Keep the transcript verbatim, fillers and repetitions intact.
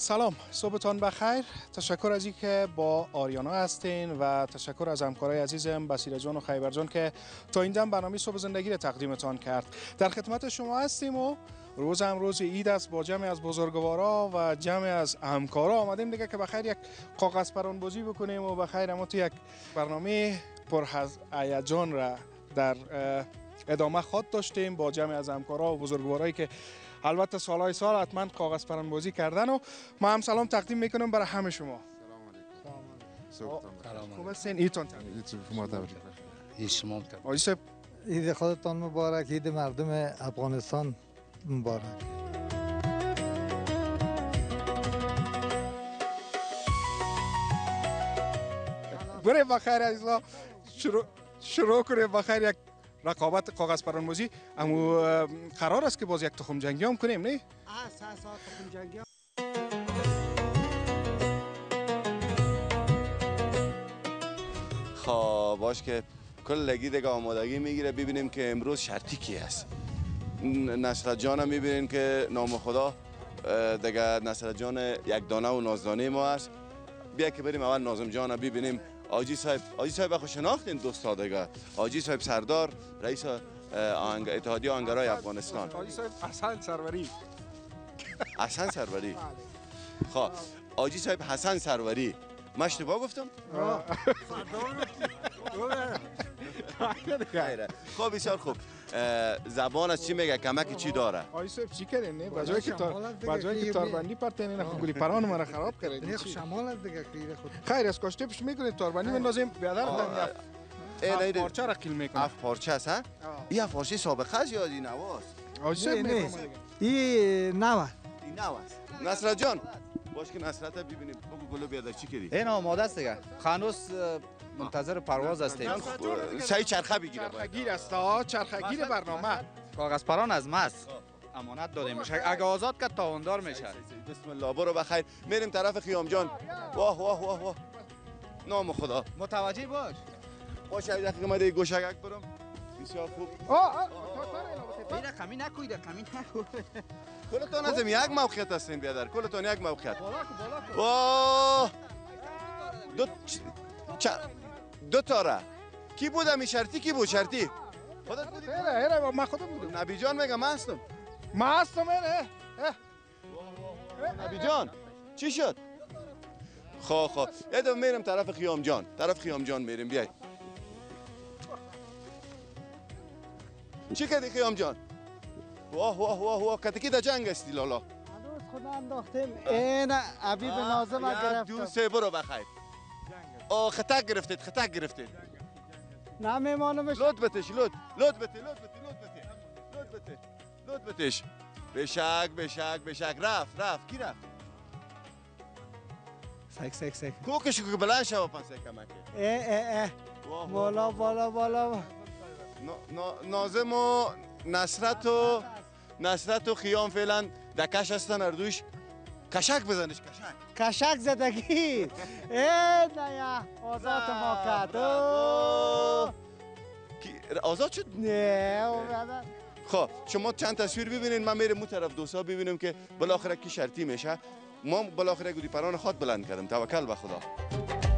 سلام، صبحتان بخیر. تشکر از اینکه با آریانا هستین و تشکر از همکارای عزیزم بصیره جان و خیبر جان که تا این دم برنامه صبح زندگی را تقدیمتان کرد. در خدمت شما هستیم و روز امروز عید است، با جمع از بزرگوارا و جمع از همکارا آمدیم دیگه که بخیر یک کاغذ پرانبازی بکنیم و بخیر اما تو یک برنامه پر هیجان را در ادامه خواهد داشتیم با جمع از همکارا و بزرگوارایی که البته سالهای سال حتما کاغذ پرانبازی کردن و ما هم سلام تقدیم میکنم برای همه شما. سلام علیکم. سلام. خوب هستین؟ ایتون عید شما تبریک. عید شما مبارک. آقای صاحب عید خودتان مبارک، عید مردم افغانستان مبارک. برای بخیر عزیزا شروع شروع کنیم بخیر یک رقابت کاغذ پرانبازی. اما قرار است که باز یک تخم جنگی هم کنیم نه؟ آه سه ساعت تخم جنگی. خب باش که کلگی دیگه آمادگی میگیره ببینیم که امروز شرطی کی است. نصرت جان میبینیم که نام خدا دیگه نصرت جان یک دانه و نازدانه ما است. بیا که بریم اول ناظم جان ببینیم. آجی صاحب، آجی صاحب بخو شناختین دوستا دیگه. آجی صاحب سردار رئیس اتحادیه آهنگرای افغانستان. آجی صاحب حسن سروری. حسن سروری. خب آجی صاحب حسن سروری. ما اشتباه گفتم؟ خیره. خب بسیار خوب. زبان از چی میگه؟ کمک چی داره؟ آجی صاحب چی کردین نه؟ بجای که تار بجای که تاربندی پرتین نه گلی پران ما را خراب کردین. نه شمال دیگه خیره خود. خیر از کاشته پیش میکنید تاربندی بندازیم بیادر دنیا. این پارچه را کیل میکنه. اف پارچه است ها؟ این اف پارچه سابقه است یا این نواست؟ آجی صاحب نه میگم. این نوه. این نواست. نصرت جان باش که نصرت ببینیم بگو گلو بیادر چی کردی؟ این آماده است دیگه. خانوس منتظر پرواز هستیم. سعی چرخه بگیره. چرخه گیر است ها، چرخه گیر برنامه. کاغذ پران از ماست. امانت داده میشه. اگه آزاد کرد تاوندار میشه. بسم الله برو بخیر. میریم طرف خیام جان. واه واه واه واه. نام خدا. متوجه باش. باشه یک دقیقه ما دیگه گوشگک برم. بسیار خوب. آه آه اینا کمی نکوید، کمی نکوید. کلتون از یک موقعیت هستین بیادر. کلتون یک موقعیت. واه. دو چ دو تاره. کی بود امی شرطی کی بود شرطی؟ خودت بودی؟ هره هره ما خودم بودم. نبی جان میگم من هستم. ما هستم نه. نبی جان چی شد؟ خب خب یه دو میرم طرف خیام جان. طرف خیام جان میریم بیای. چی کردی خیام جان؟ واه واه واه واه کتکی در جنگ استی لالا. هنوز خدا انداختیم. این عبی به نازم گرفتم. دو سه برو بخیر. آه خطک گرفتید خطک گرفتید. نه میمانمش. لود بتش لود لود بتی لود بتی لود بتی لود بتی لود بتش. بشک بشک بشک رفت رفت کی رفت؟ سک سک سک. کوکش که بلند شو پنسه کمکه. اه اه اه. بالا بالا بالا. ناظم و نصرت و نصرت و خیام فعلا دکش هستن اردوش. کشک بزنش کشک. کشک زدگی. ای نه آزاد ما کرد. آزاد شد؟ نه. خب شما چند تصویر ببینید من میرم اون طرف دوستا ببینیم که بالاخره کی شرطی میشه. ما بالاخره گوری پران خود بلند کردم. توکل به خدا.